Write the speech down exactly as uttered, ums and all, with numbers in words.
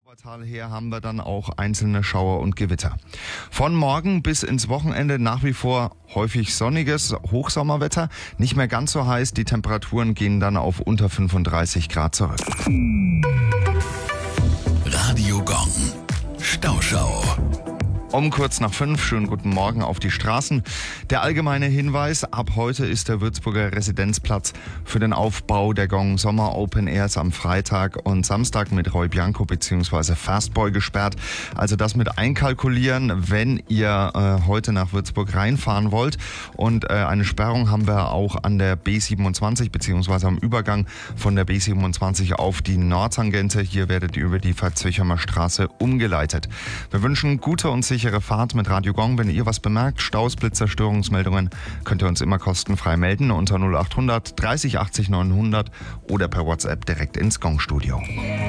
Tal her haben wir dann auch einzelne Schauer und Gewitter. Von morgen bis ins Wochenende nach wie vor häufig sonniges Hochsommerwetter. Nicht mehr ganz so heiß, die Temperaturen gehen dann auf unter fünfunddreißig Grad zurück. Radio Gong. Stauschau. Um kurz nach fünf, schönen guten Morgen auf die Straßen. Der allgemeine Hinweis, ab heute ist der Würzburger Residenzplatz für den Aufbau der Gong Sommer Open Airs am Freitag und Samstag mit Roy Bianco bzw. Fastboy gesperrt. Also das mit einkalkulieren, wenn ihr äh, heute nach Würzburg reinfahren wollt. Und äh, eine Sperrung haben wir auch an der B siebenundzwanzig bzw. am Übergang von der B siebenundzwanzig auf die Nordtangente. Hier werdet ihr über die Verzwichemer Straße umgeleitet. Wir wünschen gute und sichere Fahrt mit Radio Gong. Wenn ihr was bemerkt, Staus, Blitzer, Störungsmeldungen, könnt ihr uns immer kostenfrei melden unter null acht hundert dreißig achtzig neunhundert oder per WhatsApp direkt ins Gong-Studio.